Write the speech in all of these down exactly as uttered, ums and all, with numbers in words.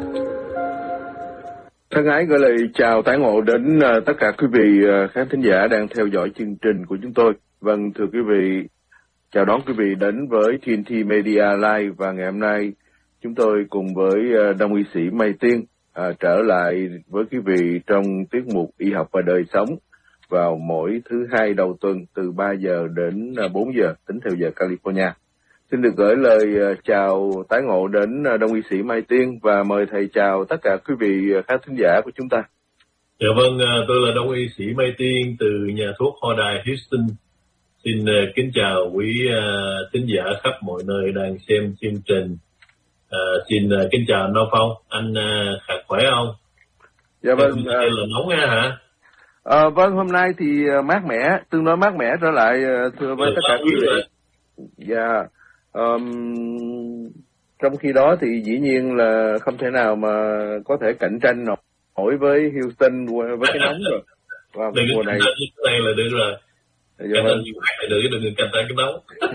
Thân ái gửi lời chào tái ngộ đến uh, tất cả quý vị uh, khán thính giả đang theo dõi chương trình của chúng tôi. Vâng, thưa quý vị, chào đón quý vị đến với tê en tê Media Live, và ngày hôm nay chúng tôi cùng với uh, Đông y sĩ Mai Tiên uh, trở lại với quý vị trong tiết mục Y học và đời sống vào mỗi thứ hai đầu tuần từ ba giờ đến uh, bốn giờ tính theo giờ California. Xin được gửi lời uh, chào tái ngộ đến uh, Đông y sĩ Mai Tiên và mời thầy chào tất cả quý vị uh, khán thính giả của chúng ta. Dạ vâng, uh, tôi là Đông y sĩ Mai Tiên từ nhà thuốc Hoa Đài Houston. Xin uh, kính chào quý uh, thính giả khắp mọi nơi đang xem chương trình. Uh, xin uh, kính chào anh Đông Phong, anh uh, khỏe khỏe không? Dạ vâng. Uh, là nóng nha hả? À, vâng, hôm nay thì mát mẻ, tương đối mát mẻ trở lại thưa với tất cả quý vị. Dạ. Um, trong khi đó thì dĩ nhiên là không thể nào mà có thể cạnh tranh nổi với Houston với cái nóng rồi. Và đừng mùa này này là được rồi. Dạ vâng. Nhiều khác là được, đừng cạnh tranh cái nóng.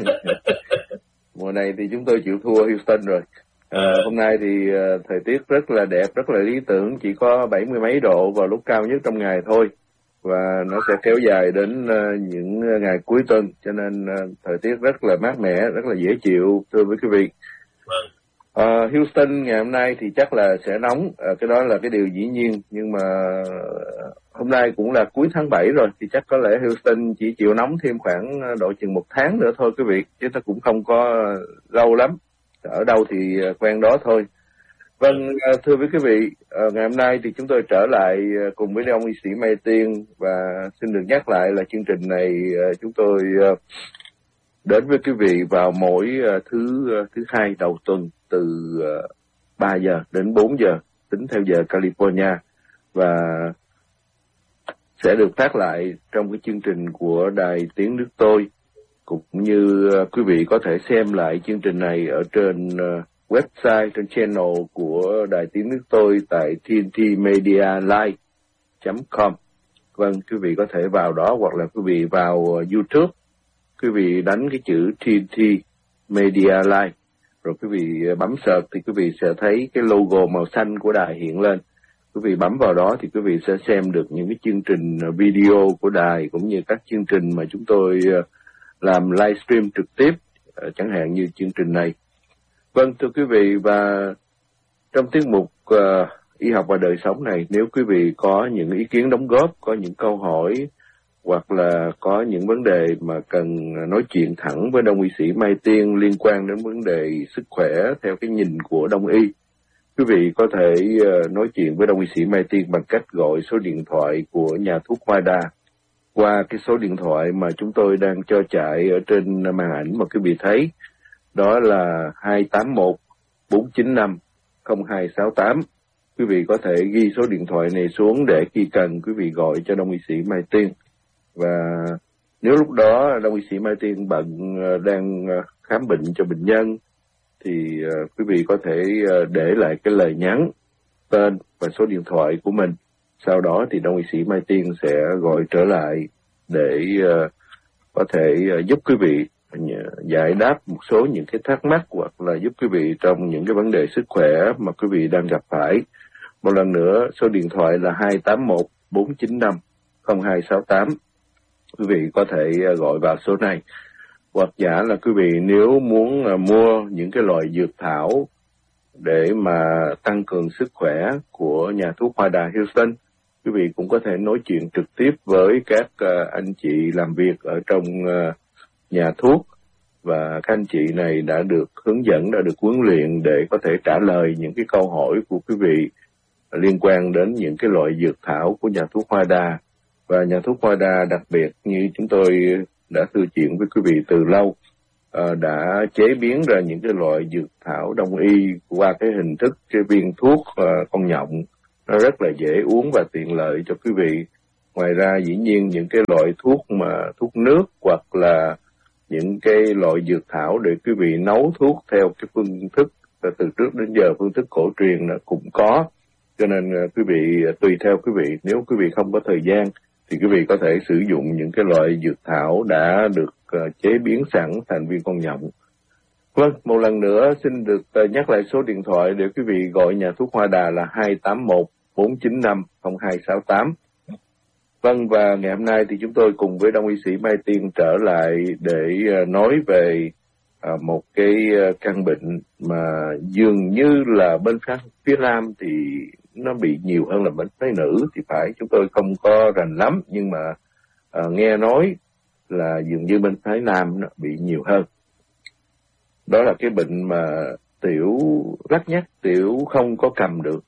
Mùa này thì chúng tôi chịu thua Houston rồi. À, hôm nay thì uh, thời tiết rất là đẹp, rất là lý tưởng, chỉ có bảy mươi mấy độ vào lúc cao nhất trong ngày thôi. Và nó sẽ kéo dài đến uh, những ngày cuối tuần, cho nên uh, thời tiết rất là mát mẻ, rất là dễ chịu thưa với quý vị. Uh, Houston ngày hôm nay thì chắc là sẽ nóng, uh, cái đó là cái điều dĩ nhiên, nhưng mà hôm nay cũng là cuối tháng bảy rồi, thì chắc có lẽ Houston chỉ chịu nóng thêm khoảng độ chừng một tháng nữa thôi quý vị, chứ nó cũng không có lâu lắm, ở đâu thì quen đó thôi. Vâng, thưa với quý vị, ngày hôm nay thì chúng tôi trở lại cùng với ông y sĩ Mai Tiên, và xin được nhắc lại là chương trình này chúng tôi đến với quý vị vào mỗi thứ thứ hai đầu tuần từ ba giờ đến bốn giờ tính theo giờ California, và sẽ được phát lại trong cái chương trình của Đài Tiếng Nước Tôi, cũng như quý vị có thể xem lại chương trình này ở trên website, trên channel của Đài Tiếng Nước Tôi tại tê en tê media live chấm com. Vâng, quý vị có thể vào đó, hoặc là quý vị vào YouTube, quý vị đánh cái chữ tê en tê Media Live, rồi quý vị bấm search thì quý vị sẽ thấy cái logo màu xanh của đài hiện lên. Quý vị bấm vào đó thì quý vị sẽ xem được những cái chương trình video của đài, cũng như các chương trình mà chúng tôi làm livestream trực tiếp, chẳng hạn như chương trình này. Vâng, thưa quý vị, và trong tiết mục uh, Y học và đời sống này, nếu quý vị có những ý kiến đóng góp, có những câu hỏi, hoặc là có những vấn đề mà cần nói chuyện thẳng với Đông y sĩ Mai Tiên liên quan đến vấn đề sức khỏe theo cái nhìn của Đông y, quý vị có thể uh, nói chuyện với Đông y sĩ Mai Tiên bằng cách gọi số điện thoại của nhà thuốc Hoa Đà qua cái số điện thoại mà chúng tôi đang cho chạy ở trên màn ảnh mà quý vị thấy. Đó là hai tám một bốn chín năm không hai sáu tám. Quý vị có thể ghi số điện thoại này xuống để khi cần quý vị gọi cho Đông y sĩ Mai Tiên. Và nếu lúc đó Đông y sĩ Mai Tiên bận đang khám bệnh cho bệnh nhân, thì quý vị có thể để lại cái lời nhắn, tên và số điện thoại của mình. Sau đó thì Đông y sĩ Mai Tiên sẽ gọi trở lại để có thể giúp quý vị giải đáp một số những cái thắc mắc, hoặc là giúp quý vị trong những cái vấn đề sức khỏe mà quý vị đang gặp phải. Một lần nữa, số điện thoại là hai tám một bốn chín năm không hai sáu tám. Quý vị có thể gọi vào số này. Hoặc giả là quý vị nếu muốn mua những cái loại dược thảo để mà tăng cường sức khỏe của nhà thuốc Hoa Đà Houston, quý vị cũng có thể nói chuyện trực tiếp với các anh chị làm việc ở trong nhà thuốc, và các anh chị này đã được hướng dẫn, đã được huấn luyện để có thể trả lời những cái câu hỏi của quý vị liên quan đến những cái loại dược thảo của nhà thuốc Hoa Đà. Và nhà thuốc Hoa Đà đặc biệt như chúng tôi đã thư chuyện với quý vị từ lâu, đã chế biến ra những cái loại dược thảo đông y qua cái hình thức cái viên thuốc con nhộng, nó rất là dễ uống và tiện lợi cho quý vị. Ngoài ra dĩ nhiên những cái loại thuốc mà thuốc nước, hoặc là những cái loại dược thảo để quý vị nấu thuốc theo cái phương thức từ trước đến giờ, phương thức cổ truyền nó cũng có. Cho nên quý vị tùy theo quý vị, nếu quý vị không có thời gian thì quý vị có thể sử dụng những cái loại dược thảo đã được chế biến sẵn thành viên con nhộng. Vâng, một lần nữa xin được nhắc lại số điện thoại để quý vị gọi nhà thuốc Hoa Đà là hai tám một bốn chín năm không hai sáu tám. Vâng, và ngày hôm nay thì chúng tôi cùng với Đông y sĩ Mai Tiên trở lại để nói về một cái căn bệnh mà dường như là bên phía nam thì nó bị nhiều hơn là bên phía nữ thì phải, chúng tôi không có rành lắm, nhưng mà à, nghe nói là dường như bên phía nam nó bị nhiều hơn. Đó là cái bệnh mà tiểu lắc nhắc, tiểu không có cầm được.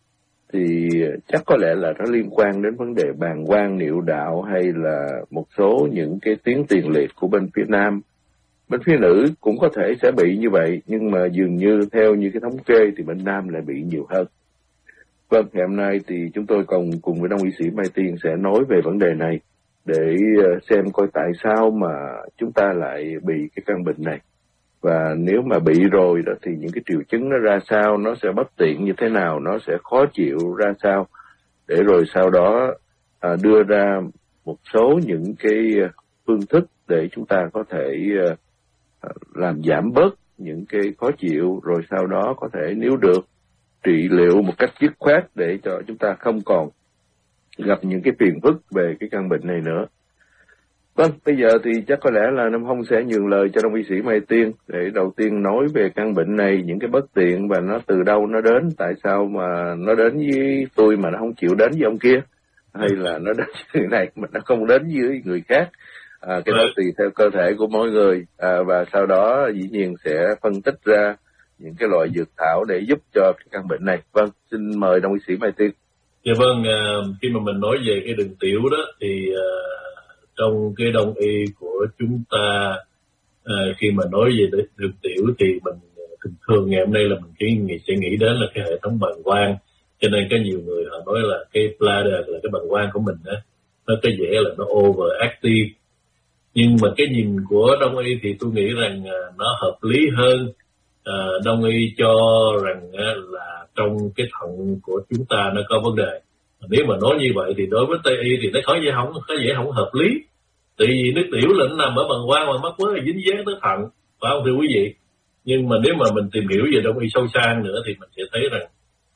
Thì chắc có lẽ là nó liên quan đến vấn đề bàng quang, niệu đạo hay là một số những cái tuyến tiền liệt của bên phía nam. Bên phía nữ cũng có thể sẽ bị như vậy, nhưng mà dường như theo như cái thống kê thì bên nam lại bị nhiều hơn. Vâng, ngày hôm nay thì chúng tôi cùng cùng với Đông y sĩ Mai Tiên sẽ nói về vấn đề này để xem coi tại sao mà chúng ta lại bị cái căn bệnh này. Và nếu mà bị rồi đó thì những cái triệu chứng nó ra sao, nó sẽ bất tiện như thế nào, nó sẽ khó chịu ra sao, để rồi sau đó à, đưa ra một số những cái phương thức để chúng ta có thể à, làm giảm bớt những cái khó chịu, rồi sau đó có thể nếu được trị liệu một cách dứt khoát để cho chúng ta không còn gặp những cái phiền phức về cái căn bệnh này nữa. Vâng, bây giờ thì chắc có lẽ là Nam Hồng sẽ nhường lời cho Đông y sĩ Mai Tiên để đầu tiên nói về căn bệnh này, những cái bất tiện và nó từ đâu nó đến, tại sao mà nó đến với tôi mà nó không chịu đến với ông kia, hay là nó đến với người này mà nó không đến với người khác. À, cái đó tùy theo cơ thể của mỗi người, à, và sau đó dĩ nhiên sẽ phân tích ra những cái loại dược thảo để giúp cho cái căn bệnh này. Vâng, xin mời Đông y sĩ Mai Tiên. Dạ vâng, à, khi mà mình nói về cái đường tiểu đó thì à, trong cái đông y của chúng ta à, khi mà nói về đường tiểu thì mình thường thường ngày hôm nay là mình chỉ sẽ nghĩ đến là cái hệ thống bàng quang, cho nên có nhiều người họ nói là cái bladder là cái bàng quang của mình đó, nó có vẻ là nó overactive. Nhưng mà cái nhìn của đông y thì tôi nghĩ rằng à, nó hợp lý hơn. À, đông y cho rằng à, là trong cái thận của chúng ta nó có vấn đề. Nếu mà nói như vậy thì đối với Tây y thì nó có vẻ không có vẻ không hợp lý. Tại vì nước tiểu là nó nằm ở bàng quang mà mắc quá là dính dáng tới thận, phải không thưa quý vị? Nhưng mà nếu mà mình tìm hiểu về đông y sâu sang nữa thì mình sẽ thấy rằng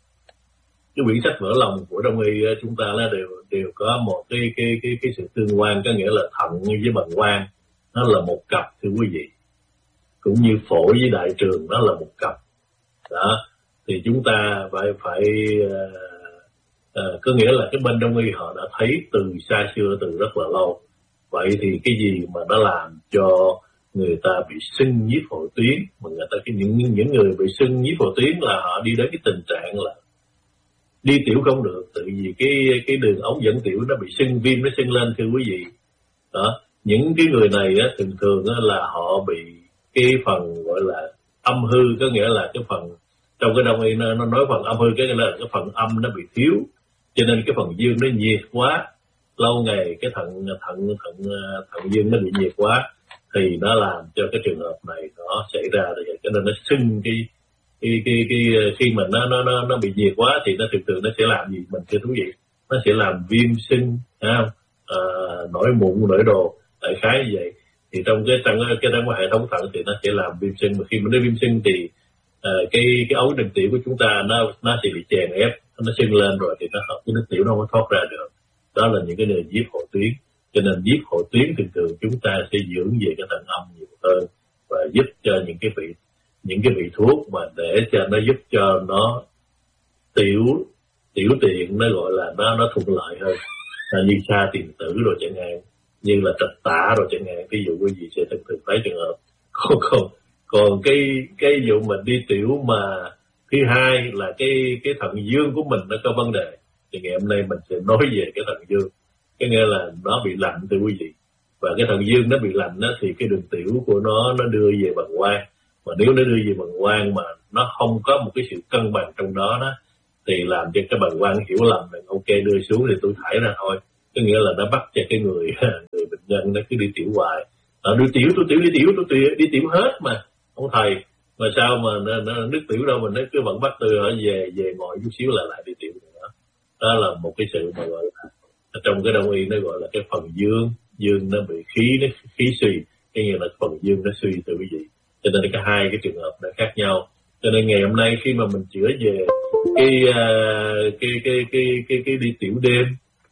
cái quyển sách vỡ lòng của đông y chúng ta là đều đều có một cái cái cái cái sự tương quan, có nghĩa là thận với bàng quang nó là một cặp thưa quý vị, cũng như phổi với đại trường nó là một cặp đó. Thì chúng ta phải phải uh, uh, có nghĩa là cái bên đông y họ đã thấy từ xa xưa, từ rất là lâu. Vậy thì cái gì mà nó làm cho người ta bị sưng nhiếp phổi tuyến, mà người ta cái những những người bị sưng nhiếp phổi tuyến là họ đi đến cái tình trạng là đi tiểu không được, tự vì cái cái đường ống dẫn tiểu nó bị sưng, viêm nó sưng lên thưa quý vị. Đó, những cái người này á, thường thường á, là họ bị cái phần gọi là âm hư, có nghĩa là cái phần trong cái đông y nó, nó nói phần âm hư, cái là cái phần âm nó bị thiếu, cho nên cái phần dương nó nhiệt quá, lâu ngày cái thận thận thận thận dương nó bị nhiệt quá thì nó làm cho cái trường hợp này nó xảy ra rồi, cho nên nó sưng cái cái cái cái khi mà nó nó nó nó bị nhiệt quá thì nó thường thường nó sẽ làm gì mình chưa thú vị, nó sẽ làm viêm sưng, thấy không? À, nổi mụn nổi đồ, đại khái như vậy. Thì trong cái trong cái trong cái hệ thống thận thì nó sẽ làm viêm sưng, mà khi mà nó viêm sưng thì uh, cái cái ống đường tiểu của chúng ta nó nó sẽ bị chèn ép, nó sưng lên rồi thì nó cái nước tiểu nó không thoát ra được. Đó là những cái nơi nhiếp phổi tuyến, cho nên nhiếp phổi tuyến thường thường chúng ta sẽ dưỡng về cái thận âm nhiều hơn và giúp cho những cái vị những cái vị thuốc mà để cho nó giúp cho nó tiểu tiểu tiện, nó gọi là nó nó thuận lợi hơn, là như xa tiền tử rồi chẳng hạn, như là trạch tả rồi chẳng hạn. Ví dụ quý vị sẽ thường thường thấy trường hợp. Còn còn còn cái cái vụ mà đi tiểu mà thứ hai là cái cái thận dương của mình nó có vấn đề, thì ngày hôm nay mình sẽ nói về cái thận dương, cái nghĩa là nó bị lạnh thưa quý vị. Và cái thận dương nó bị lạnh đó, thì cái đường tiểu của nó nó đưa về bàng quang, và nếu nó đưa về bàng quang mà nó không có một cái sự cân bằng trong đó đó thì làm cho cái bàng quang hiểu lầm là ok đưa xuống thì tôi thải ra thôi, có nghĩa là nó bắt cho cái người người bệnh nhân nó cứ đi tiểu hoài. À, đi tiểu tôi tiểu đi tiểu tôi tiểu đi tiểu hết mà ông thầy, mà sao mà nó, nó, nước tiểu đâu mình nó cứ vẫn bắt tôi ở về về ngồi chút xíu là lại đi tiểu nữa. Đó là một cái sự mà gọi là trong cái đông y nó gọi là cái phần dương dương nó bị khí nó khí suy, cái nghĩa là phần dương nó suy từ quý vị, cho cho nên cả hai cái trường hợp đã khác nhau. Cho nên ngày hôm nay khi mà mình chữa về cái uh, cái, cái cái cái cái đi tiểu đêm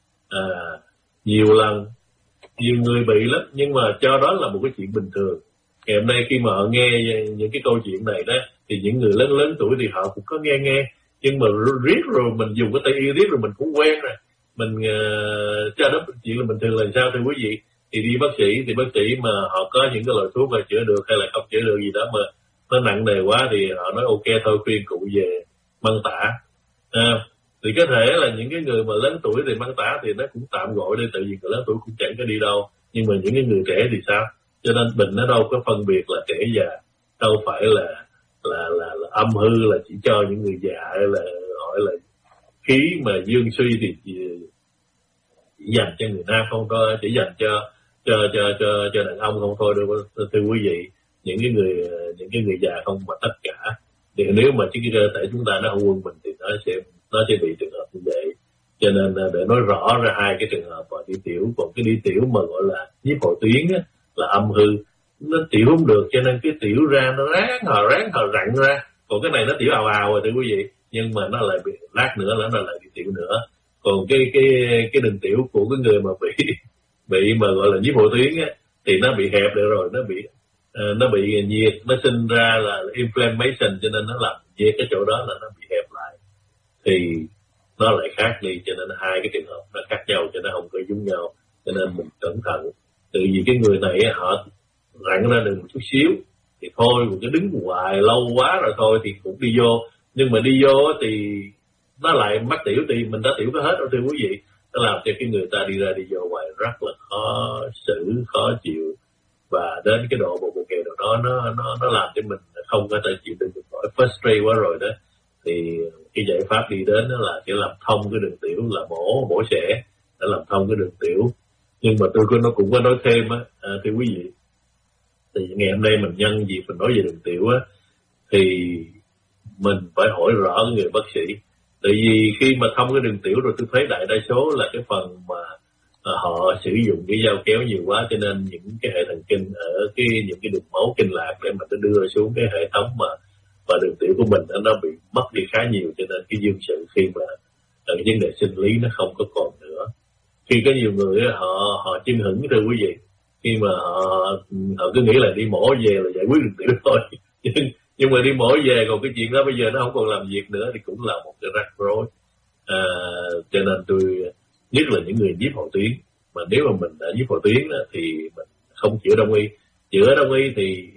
uh, nhiều lần, nhiều người bị lắm, nhưng mà cho đó là một cái chuyện bình thường. Ngày hôm nay khi mà họ nghe những cái câu chuyện này đó, thì những người lớn lớn tuổi thì họ cũng có nghe nghe, nhưng mà riết rồi mình dùng cái Tây y riết rồi mình cũng quen rồi, mình uh, cho đó chuyện là bình thường là sao thưa quý vị. Thì đi bác sĩ thì bác sĩ mà họ có những cái loại thuốc mà chữa được hay là không chữa được gì đó mà nó nặng nề quá thì họ nói ok thôi, khuyên cụ về Măng Tả. À, thì có thể là những cái người mà lớn tuổi thì Măng Tả thì nó cũng tạm gọi đi, tại vì người lớn tuổi cũng chẳng có đi đâu, nhưng mà những cái người trẻ thì sao? Cho nên bệnh nó đâu có phân biệt là trẻ già, đâu phải là là là, là âm hư là chỉ cho những người già, hay là gọi là khí mà dương suy thì chỉ, chỉ dành cho người nam không thôi, chỉ dành cho cho cho cho cho đàn ông không thôi đâu thưa quý vị. Những cái người những cái người già không, mà tất cả. Thì nếu mà cái cơ thể chúng ta nó không quân mình thì nó sẽ nó sẽ bị trường hợp như vậy. Cho nên để nói rõ ra hai cái trường hợp và đi tiểu, còn cái đi tiểu mà gọi là nhiếp hội tuyến á, là âm hư, nó tiểu không được, cho nên cái tiểu ra nó ráng hờ ráng hờ rặn ra. Còn cái này nó tiểu ào ào rồi thưa quý vị, nhưng mà nó lại bị lát nữa là nó lại bị tiểu nữa. Còn cái cái cái đường tiểu của cái người mà bị bị mà gọi là nhiếp hội tuyến á, thì nó bị hẹp được rồi, nó bị uh, nó bị nhiệt, nó sinh ra là inflammation, cho nên nó làm nhiệt cái chỗ đó là nó bị hẹp lại, thì nó lại khác đi. Cho nên hai cái trường hợp nó khác nhau, cho nó không có giống nhau. Cho nên mình cẩn thận. Từ vì cái người này họ rặn ra được một chút xíu thì thôi, một cái đứng hoài lâu quá rồi thôi thì cũng đi vô. Nhưng mà đi vô thì nó lại mắc tiểu, thì mình đã tiểu có hết đâu thưa quý vị. Nó làm cho cái người ta đi ra đi vô hoài rất là khó xử, khó chịu, và đến cái độ một một kèo đó nó nó nó làm cho mình không có thể chịu đựng được nổi, frustrate quá rồi đó. Thì cái giải pháp đi đến đó là sẽ làm thông cái đường tiểu, là mổ mổ xẻ để làm thông cái đường tiểu. Nhưng mà tôi có nó cũng có nói thêm á, à, thưa quý vị, thì ngày hôm nay mình nhân dịp mình nói về đường tiểu á, thì mình phải hỏi rõ người bác sĩ. Tại vì khi mà thông cái đường tiểu rồi, tôi thấy đại đa số là cái phần mà à, họ sử dụng cái dao kéo nhiều quá, cho nên những cái hệ thần kinh ở cái những cái đường máu kinh lạc để mà nó đưa xuống cái hệ thống mà và đường tiểu của mình nó bị mất đi khá nhiều. Cho nên cái dương sự khi mà cái vấn đề sinh lý nó không có còn nữa. Khi có nhiều người họ họ chưng hửng thưa quý vị, khi mà họ họ cứ nghĩ là đi mổ về là giải quyết đường tiểu thôi, nhưng, nhưng mà đi mổ về còn cái chuyện đó bây giờ nó không còn làm việc nữa thì cũng là một cái rắc rối. À, cho nên tôi nhất là những người nhiếp hội tuyến, mà nếu mà mình đã nhiếp hội tuyến thì mình không chữa đông y. Chữa đông y thì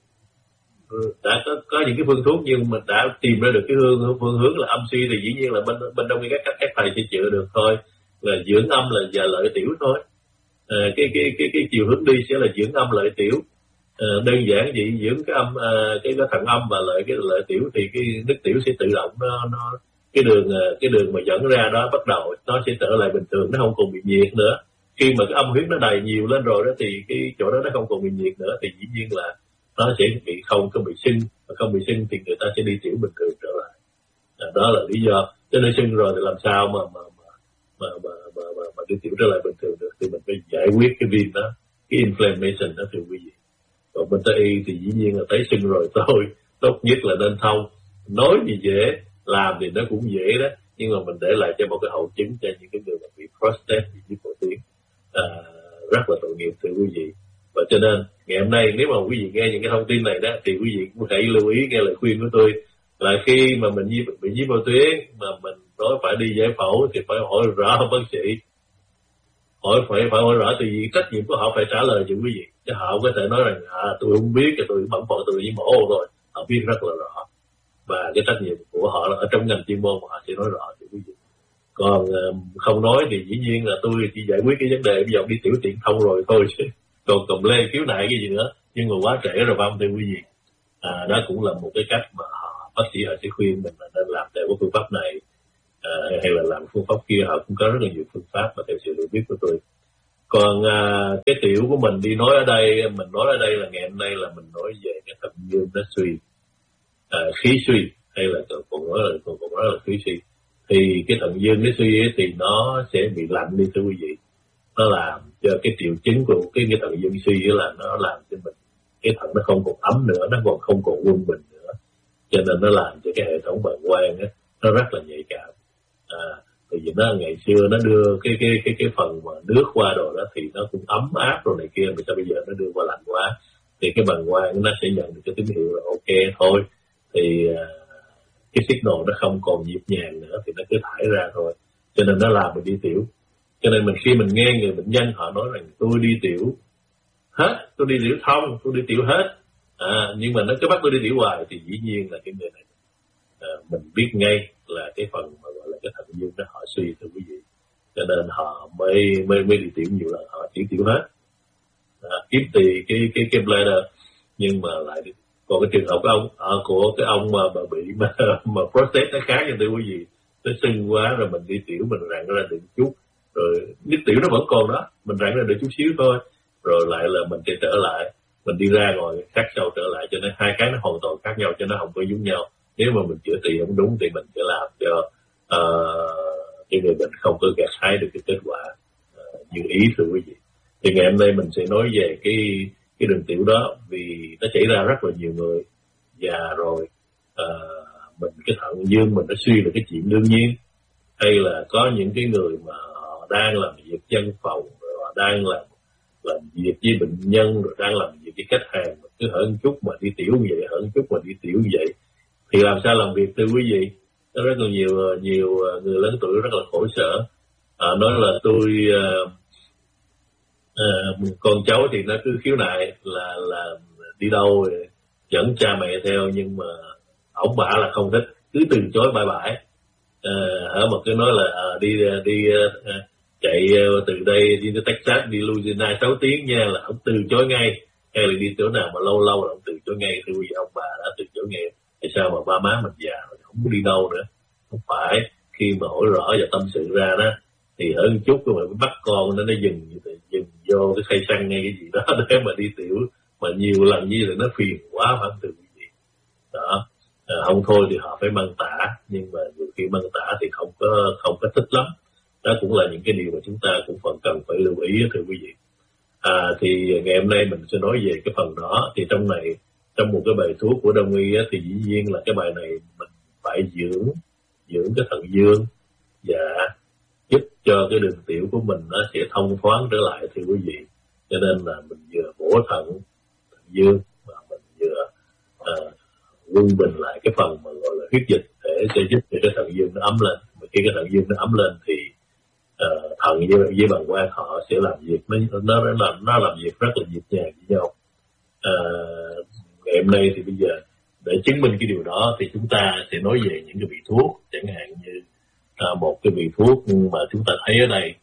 đã có, có những cái phương thuốc, nhưng mình đã tìm ra được cái phương phương hướng là âm suy thì dĩ nhiên là bên bên đông y các các, các thầy sẽ chữa được thôi, là dưỡng âm là và lợi tiểu thôi. À, cái cái cái cái chiều hướng đi sẽ là dưỡng âm lợi tiểu. À, đơn giản vậy, dưỡng cái âm à, cái cái thận âm và lợi cái lợi tiểu thì cái nước tiểu sẽ tự động nó nó cái đường cái đường mà dẫn ra đó bắt đầu nó sẽ trở lại bình thường, nó không còn bị nhiệt nữa. Khi mà cái âm huyết nó đầy nhiều lên rồi đó thì cái chỗ đó nó không còn bị nhiệt nữa, thì dĩ nhiên là nó sẽ bị không có bị sưng, và không bị sưng thì người ta sẽ đi tiểu bình thường trở lại. À, đó là lý do. Cho nên sưng rồi thì làm sao mà mà mà mà mà mà, mà, mà đi tiểu trở lại bình thường được, thì mình phải giải quyết cái viêm đó, cái inflammation đó thưa quý vị. Còn bên Tây y thì dĩ nhiên là thấy sưng rồi thôi, tốt nhất là nên thông. Nói thì dễ, làm thì nó cũng dễ đó, nhưng mà mình để lại cho một cái hậu chứng cho những cái người mà bị prostate, bị cổ tuyến, à, rất là tội nghiệp thưa quý vị. Và cho nên ngày hôm nay nếu mà quý vị nghe những cái thông tin này đó, thì quý vị cũng hãy lưu ý nghe lời khuyên của tôi, là khi mà mình bị nhiễm cổ tuyến mà mình nói phải đi giải phẫu thì phải hỏi rõ bác sĩ, hỏi phải phải hỏi rõ, thì vì trách nhiệm của họ phải trả lời cho quý vị, chứ họ có thể nói rằng à, tôi không biết, tôi bẩm phận tôi với mổ thôi. Họ biết rất là rõ, và cái trách nhiệm của họ là ở trong ngành chuyên môn họ sẽ nói rõ cho quý vị. Còn uh, không nói thì dĩ nhiên là tôi chỉ giải quyết cái vấn đề bây giờ đi tiểu tiện thông rồi thôi, chứ còn cầm lê khiếu nại cái gì nữa. Nhưng mà quá trễ rồi phải không thưa quý vị? À, đó cũng là một cái cách mà họ, bác sĩ họ sẽ khuyên mình là nên làm theo cái phương pháp này, à, hay là làm phương pháp kia. Họ cũng có rất là nhiều phương pháp mà theo sự hiểu biết của tôi. Còn à, cái tiểu của mình đi nói ở đây, mình nói ở đây là ngày hôm nay là mình nói về cái thận dương nó suy, à, khí suy, hay là còn nói là còn nói là khí suy. Thì cái thận dương nó suy ấy, thì nó sẽ bị lạnh đi thưa quý vị. Nó làm cho cái triệu chứng của cái, cái thận dương suy là nó làm cho mình cái thận nó không còn ấm nữa, nó còn không còn quân bình nữa, cho nên nó làm cho cái hệ thống bàng quang á nó rất là nhạy cảm. À, bởi vì nó ngày xưa nó đưa cái cái cái cái phần mà nước qua rồi đó thì nó cũng ấm áp rồi này kia, mà sao bây giờ nó đưa qua lạnh quá thì cái bàng quang nó sẽ nhận được cái tín hiệu là ok thôi, thì uh, cái signal nó không còn nhịp nhàng nữa thì nó cứ thải ra thôi, cho nên nó làm mình đi tiểu. Cho nên mình khi mình nghe người bệnh nhân họ nói rằng tôi đi tiểu hết, tôi đi tiểu thông, tôi đi tiểu hết, à, nhưng mà nó cứ bắt tôi đi tiểu hoài thì dĩ nhiên là cái người này à, mình biết ngay là cái phần mà gọi là cái thận dương nó họ suy, thưa quý vị, cho nên họ mới mới mới đi tiểu nhiều lần, họ chỉ tiểu hết, à, kiếm tì cái cái cái bladder, nhưng mà lại đi. Còn cái trường hợp của ông à, của cái ông mà, mà bị mà, mà prostate nó khác nha thưa quý vị, nó sưng quá rồi mình đi tiểu mình rặn ra được chút, rồi nước tiểu nó vẫn còn đó, mình rặn ra được chút xíu thôi, rồi lại là mình sẽ trở lại, mình đi ra rồi cắt sâu trở lại, cho nên hai cái nó hoàn toàn khác nhau chứ nó không có giống nhau. Nếu mà mình chữa trị không đúng thì mình sẽ làm cho uh, cái người bệnh không có gặt hái được cái kết quả uh, như ý, thưa quý vị. Thì ngày hôm nay mình sẽ nói về cái cái đường tiểu đó, vì nó xảy ra rất là nhiều người già rồi, uh, mình cái thận dương mình nó suy là cái chuyện đương nhiên, hay là có những cái người mà họ đang làm việc văn phòng, rồi họ đang làm làm việc với bệnh nhân, rồi đang làm việc với khách hàng, mà cứ hở một chút mà đi tiểu như vậy, hở một chút mà đi tiểu như vậy thì làm sao làm việc, thưa quý vị? Nó rất là nhiều nhiều người lớn tuổi rất là khổ sở, à, nói là tôi uh, uh, con cháu thì nó cứ khiếu nại là là đi đâu dẫn cha mẹ theo, nhưng mà ổng bả là không thích, cứ từ chối bãi bãi. Ở một cái nói là à, đi đi uh, chạy uh, từ đây đi tới Texas, đi Louisiana sáu tiếng nha, là ông từ chối ngay. Hay là đi chỗ nào mà lâu lâu là ông từ chối ngay, thì ông bà đã từ chối ngay. Tại sao mà ba má mình già rồi không có đi đâu nữa? Không phải, khi mà hỏi rõ và tâm sự ra đó thì hơn chút rồi mà bắt con nó nó dừng dừng vô cái khay xăng ngay cái gì đó để mà đi tiểu, mà nhiều lần như là nó phiền quá, phải không thưa quý vị? Đó. À, không thôi thì họ phải mang tả, nhưng mà nhiều khi mang tả thì không có không có thích lắm. Đó cũng là những cái điều mà chúng ta cũng phần cần phải lưu ý, thưa quý vị. À, thì ngày hôm nay mình sẽ nói về cái phần đó. Thì trong này, trong một cái bài thuốc của Đông y á, thì dĩ nhiên là cái bài này mình phải dưỡng dưỡng cái thận dương và giúp cho cái đường tiểu của mình nó sẽ thông thoáng trở lại, thưa quý vị. Cho nên là mình vừa bổ thận, thận dương mà mình vừa à, quân bình lại cái phần mà gọi là huyết dịch để sẽ giúp cho cái thận dương nó ấm lên. Mà khi cái thận dương nó ấm lên thì uh, thận với, với bàng quang họ sẽ làm việc nó nó nó làm nó làm việc rất là nhịp nhàng với nhau. Uh, ngày hôm nay thì bây giờ để chứng minh cái điều đó thì chúng ta sẽ nói về những cái vị thuốc, chẳng hạn như uh, một cái vị thuốc mà chúng ta thấy ở đây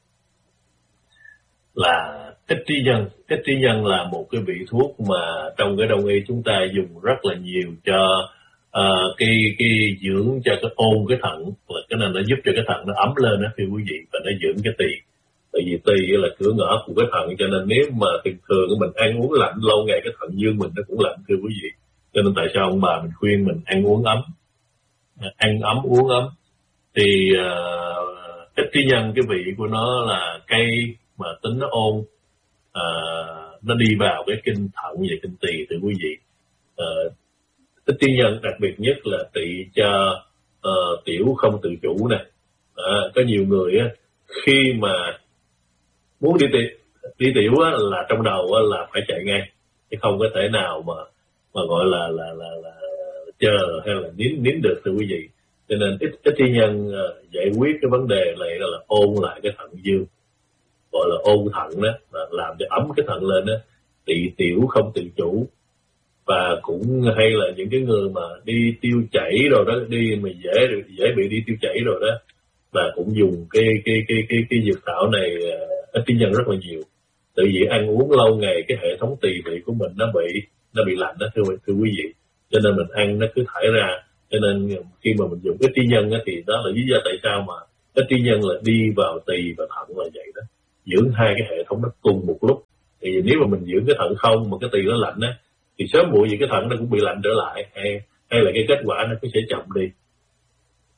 là ích trí nhân. Ích trí nhân là một cái vị thuốc mà trong cái Đông y chúng ta dùng rất là nhiều cho uh, cái cái dưỡng cho cái ôn cái thận, là cái này nó giúp cho cái thận nó ấm lên đó, thưa quý vị, và nó dưỡng cái tỳ. Tại vì tỳ là cửa ngõ của cái thận, cho nên nếu mà thường thường mình ăn uống lạnh lâu ngày cái thận dương mình nó cũng lạnh, thưa quý vị. Cho nên tại sao ông bà mình khuyên mình ăn uống ấm, ăn ấm uống ấm. Thì uh, ích trí nhân cái vị của nó là cây mà tính nó ôn, à, nó đi vào cái kinh thận và kinh tỳ, thưa quý vị. À, ích trí nhân đặc biệt nhất là trị cho uh, tiểu không tự chủ nè. À, có nhiều người á, khi mà muốn đi tiểu, đi tiểu á, là trong đầu á, là phải chạy ngay, chứ không có thể nào mà mà gọi là là là, là chờ hay là nín nín được, thưa quý vị. Cho nên ích ích trí nhân uh, giải quyết cái vấn đề này là ôn lại cái thận dương, gọi là ôn thận đó, làm cho ấm cái thận lên đó, tỳ tiểu không tự chủ. Và cũng hay là những cái người mà đi tiêu chảy rồi đó, đi mà dễ dễ bị đi tiêu chảy rồi đó, và cũng dùng cái cái cái cái cái dược thảo này ích trí nhân rất là nhiều. Tại vì ăn uống lâu ngày cái hệ thống tỳ vị của mình nó bị nó bị lạnh đó, thưa thưa quý vị. Cho nên mình ăn nó cứ thải ra. Cho nên khi mà mình dùng ích trí nhân á, thì đó là lý do tại sao mà ích trí nhân là đi vào tỳ và thận là vậy đó, dưỡng hai cái hệ thống nó cùng một lúc. Thì nếu mà mình dưỡng cái thận không mà cái tỳ nó lạnh á, thì sớm muộn gì cái thận nó cũng bị lạnh trở lại, hay hay là cái kết quả nó cũng sẽ chậm đi.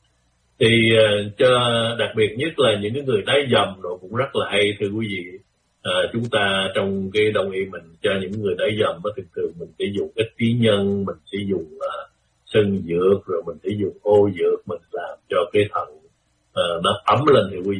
Thì uh, cho đặc biệt nhất là những cái người đái dầm rồi cũng rất là hay, thưa quý vị. À, chúng ta trong cái đông y mình cho những người đẩy dầm á, thường thường mình sẽ dùng ít tí nhân, mình sẽ dùng uh, sân dược, rồi mình sẽ dùng ô dược, mình làm cho cái thận uh, nó ấm lên thì quý